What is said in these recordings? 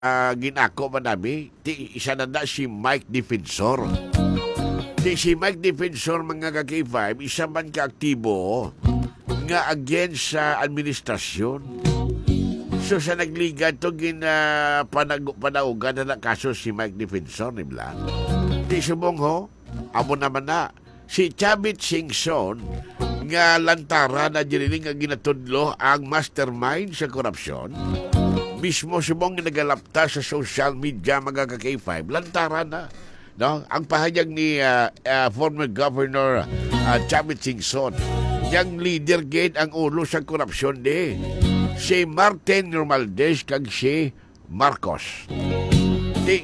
ginako man nami, isa na si Mike Defensor. Si Mike Defensor, mga ka-K5, isa man ka-aktibo nga against sa administrasyon. So sa nagliga ito, panaugan na kaso si Mike Defensor, ni Blan. Di subong ho, amo naman na, si Chavit Singson, nga lantara na diniling nga ginatudlo ang mastermind sa korupsyon. Mismo subong nagalapta sa social media, mga ka-K5, lantara na. No? Ang pahayag ni former Governor Chavit Singson, yang leader gate ang ulo sa korupsyon di si Martin Romualdez kag si Marcos. Di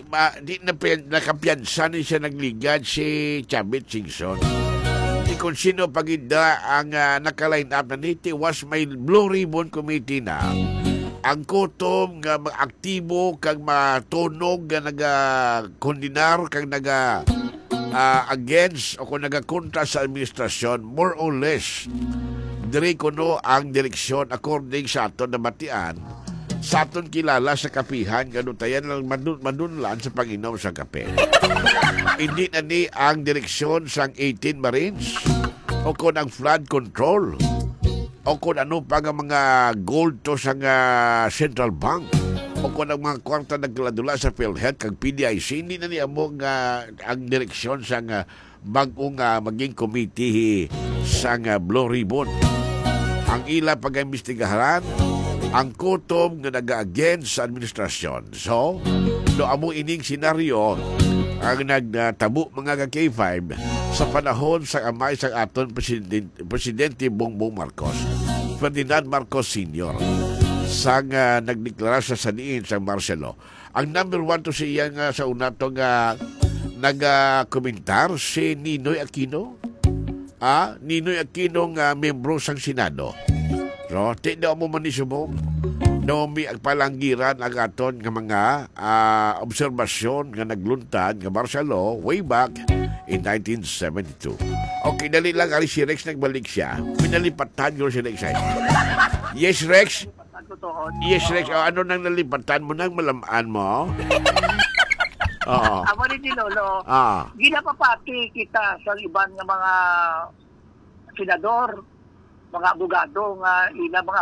nakapiyansa ni siya nagligad si Chavit Singson. Di kung sino pagida ang naka-line up na niti was may Blue Ribbon Committee na ang kutom nga aktibo kag matunog nga naga-kondinar kag naga against o kung naga-kontra sa administrasyon, more or less diri kuno ang direksyon according sa aton na batian sa aton kilala sa kapihan ganutayan lang madunlan sa pag-inom sa kape. Hindi na ni ang direksyon sang 18 Marines o kung ang flood control o kung ano pa nga mga gold to sa Central Bank o kung ang mga kwarta nagladula sa PhilHealth kag PDIC, hindi na niya mo nga ang direksyon sa bagong maging committee sa Blue Ribbon. Ang ila pag-imbestigahan ang kutom nga naga-against sa administrasyon. So, do amo ining senaryo ang nagtabo mga ka-K5 sa panahon sa amay sa aton Presidente Bongbong Marcos, Ferdinand Marcos Sr. sang nagdeklara sa saniin sa Marcelo. Ang number one to siya nga sa una to nga nag-komentar si Ninoy Aquino. Ninoy Aquino nga membro sang Senado. So, tindaw mo man ni subong. Nomi ang palanggiran ang aton nga mga obserbasyon nga nagluntad nga Marcelo way back in 1972. Okay, dali lang ali si Rex nagbalik siya. Pinalipatan ko si Rex. Yes, Rex. Yes, Rex. Ano nang nalipatan mo nang malamaan mo? Oo. Amo rin si Lolo. Ginapapati kita sa iban nga mga senador, mga abogado nga ina mga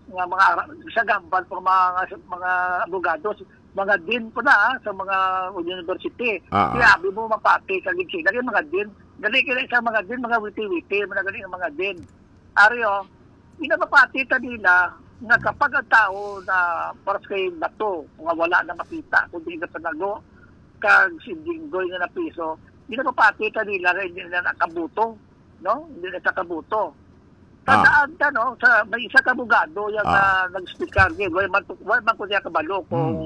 sa gambal po mga abogado, mga din po na sa mga university. Sabi mo mapati kagin sila yung mga din. Gali kila sa mga din, mga witi-witi, mga din. Aryo, pinapapati ta nila nga kapag ang tao na para kay bato, nga wala na makita, kundi ka panago, kag sindinggoy nga na piso, pinapapati ta nila rin hindi na nakabuto. No? Hindi na nakabuto. Tandaan ka, no? Sa, may isa ka abogado yung nag-speaker niya. Wala man ko niya kabalo kung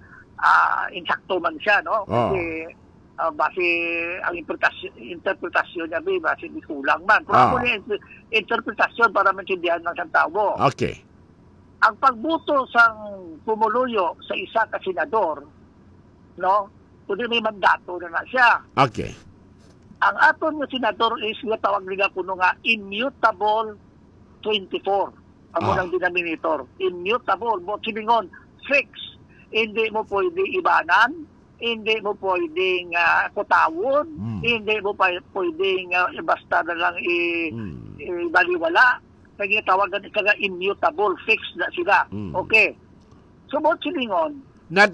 insakto man siya, no? Kasi base ang interpretasyon niya, base di kulang man. Kung ako niya interpretasyon para maintindihan ng isang tao. Okay. Ang pagbuto sang pumuluyo sa isa ka senador, no? Kundi may mandato na siya. Okay. Ang aton nga senador is nga tawag nila kuno nga immutable 24. Ang unang denominator. Immutable. Mo silingon, fixed. Hindi mo pwede ibanan. Hindi mo pwedeng kutawon. Hindi mo pwedeng basta na lang ibaliwala. Kaya tawagan ka immutable. Fixed na sila. Okay. So, mo silingon. Not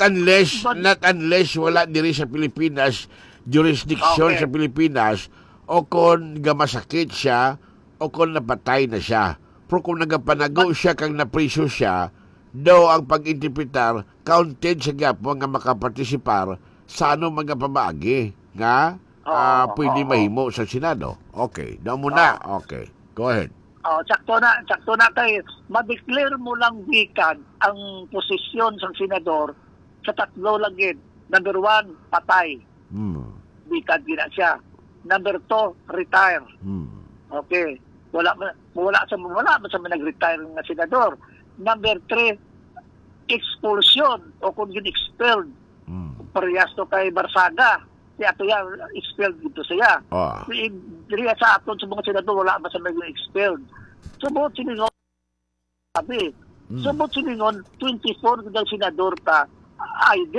unless wala diri sa Pilipinas jurisdiction sa Pilipinas o kung gamasakit siya o kung napatay na siya. Pero kung nagapanago siya kang napriso siya, daw ang pag-interpretar counted sa gapo nga makapartisipar sa ano mga pamagi nga pwede mahimo sa Senado. Okay. Daw muna. Okay. Go ahead. Sakto na tayo. Ma-declare mo lang bikan ang posisyon ng senador sa tatlo lang yun. Number 1, patay. Bikan gina siya. Number 2, retire. Okay. Wala sa nag-retire ng senador. Number 3, expulsion o kung expelled. Parehas to kay Barsaga. Kaya ito yan, expelled dito siya. Diriya sa aton sa mga senador, wala ba sa nag-expelled. Subot siningon, sabi. Subot siningon, 24 ng senador ta, ID